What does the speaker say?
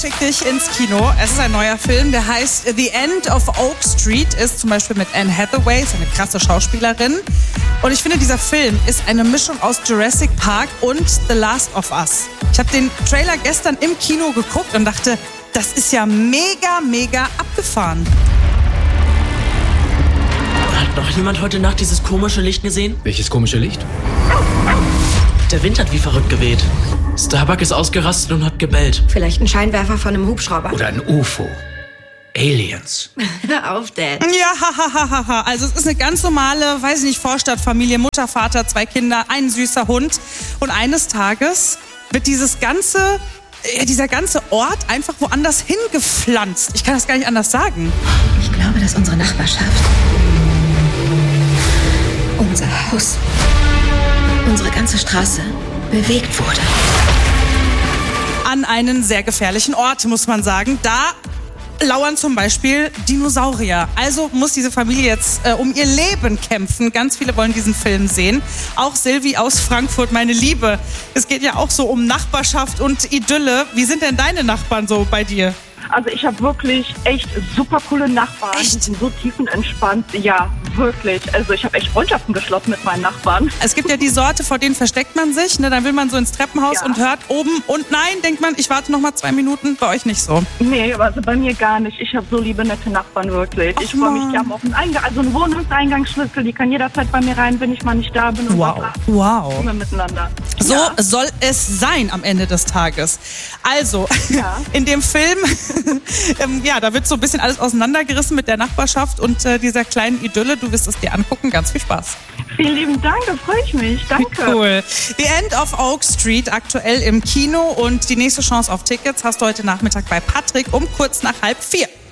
schickt dich ins Kino. Es ist ein neuer Film, der heißt The End of Oak Street, ist zum Beispiel mit Anne Hathaway, ist eine krasse Schauspielerin. Und ich finde, dieser Film ist eine Mischung aus Jurassic Park und The Last of Us. Ich habe den Trailer gestern im Kino geguckt und dachte, das ist ja mega, mega abgefahren. Hat noch jemand heute Nacht dieses komische Licht gesehen? Welches komische Licht? Der Wind hat wie verrückt geweht. Starbuck ist ausgerastet und hat gebellt. Vielleicht ein Scheinwerfer von einem Hubschrauber. Oder ein UFO. Aliens. Hör auf, Dad. Ja, hahaha. Also es ist eine ganz normale, weiß ich nicht, Vorstadtfamilie, Mutter, Vater, 2 Kinder, ein süßer Hund. Und eines Tages wird dieser ganze Ort einfach woanders hingepflanzt. Ich kann das gar nicht anders sagen. Ich glaube, dass unsere Nachbarschaft, unser Haus, unsere ganze Straße bewegt wurde. An einen sehr gefährlichen Ort, muss man sagen. Da lauern zum Beispiel Dinosaurier. Also muss diese Familie jetzt um ihr Leben kämpfen. Ganz viele wollen diesen Film sehen. Auch Silvi aus Frankfurt, meine Liebe. Es geht ja auch so um Nachbarschaft und Idylle. Wie sind denn deine Nachbarn so bei dir? Also ich habe wirklich echt super coole Nachbarn. Echt? Die sind so tiefenentspannt. Ja, wirklich. Also ich habe echt Freundschaften geschlossen mit meinen Nachbarn. Es gibt ja die Sorte, vor denen versteckt man sich. Ne? Dann will man so ins Treppenhaus und hört oben und nein, denkt man, ich warte noch mal 2 Minuten. Bei euch nicht so. Nee, also bei mir gar nicht. Ich habe so liebe, nette Nachbarn, wirklich. Ich freue mich, die haben auch einen Wohnungseingangsschlüssel. Die kann jederzeit bei mir rein, wenn ich mal nicht da bin. Und Wow. immer miteinander. So soll es sein am Ende des Tages. Also, in dem Film, da wird so ein bisschen alles auseinandergerissen mit der Nachbarschaft und dieser kleinen Idylle. Du wirst es dir angucken. Ganz viel Spaß. Vielen lieben Dank, da freue ich mich. Danke. Cool. The End of Oak Street, aktuell im Kino. Und die nächste Chance auf Tickets hast du heute Nachmittag bei Patrick um kurz nach 3:30.